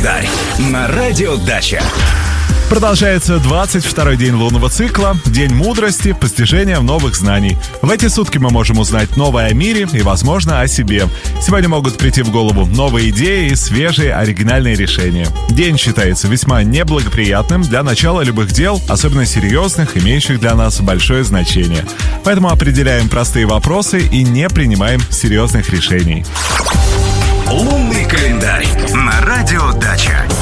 календарь на радио Дача. Продолжается 22-й день лунного цикла, день мудрости, постижения новых знаний. В эти сутки мы можем узнать новое о мире и, возможно, о себе. Сегодня могут прийти в голову новые идеи и свежие оригинальные решения. День считается весьма неблагоприятным для начала любых дел, особенно серьезных, имеющих для нас большое значение. Поэтому определяем простые вопросы и не принимаем серьезных решений. Лунный календарь на радио Дача.